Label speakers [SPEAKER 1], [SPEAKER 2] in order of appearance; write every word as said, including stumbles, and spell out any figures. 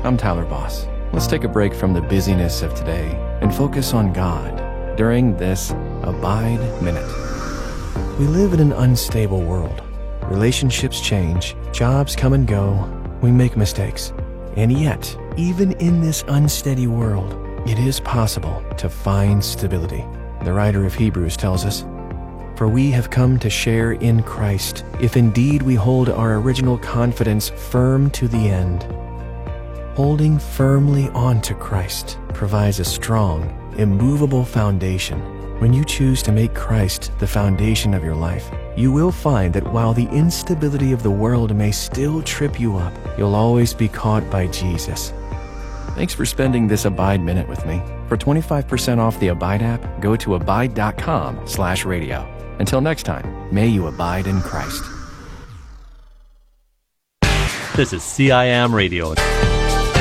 [SPEAKER 1] I'm Tyler Boss. Let's take a break from the busyness of today and focus on God during this Abide Minute. We live in an unstable world. Relationships change, jobs come and go, we make mistakes. And yet, even in this unsteady world, it is possible to find stability. The writer of Hebrews tells us, "For we have come to share in Christ, if indeed we hold our original confidence firm to the end." Holding firmly on to Christ provides a strong, immovable foundation. When you choose to make Christ the foundation of your life, you will find that while the instability of the world may still trip you up, you'll always be caught by Jesus. Thanks for spending this Abide Minute with me. For twenty-five percent off the Abide app, go to abide.com slash radio. Until next time, may you abide in Christ.
[SPEAKER 2] This is C I M Radio.